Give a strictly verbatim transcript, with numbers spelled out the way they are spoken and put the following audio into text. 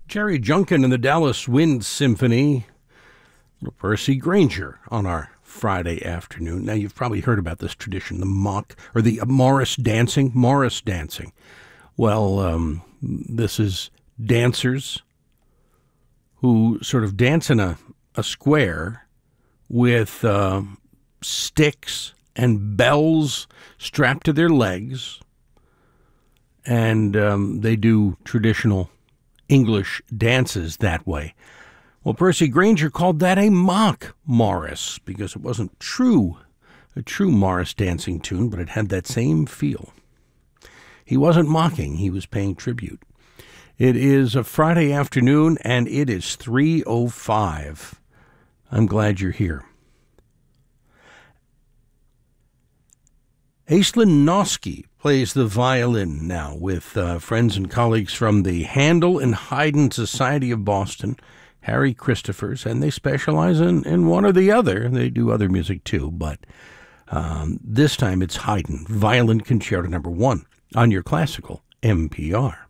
Jerry Junkin and the Dallas Wind Symphony, little Percy Grainger on our Friday afternoon. Now, you've probably heard about this tradition, the mock, or the Morris dancing, Morris dancing. Well, um, this is dancers who sort of dance in a, a square with uh, sticks and bells strapped to their legs, and um, they do traditional English dances that way. Well, Percy Grainger called that a mock Morris because it wasn't true, a true Morris dancing tune, but it had that same feel. He wasn't mocking, he was paying tribute. It is a Friday afternoon, and it is three oh five. I'm glad you're here. Aislinn Noske plays the violin now with uh, friends and colleagues from the Handel and Haydn Society of Boston, Harry Christophers, and they specialize in, in one or the other. They do other music too, but um, this time it's Haydn, Violin Concerto Number One, on your classical N P R.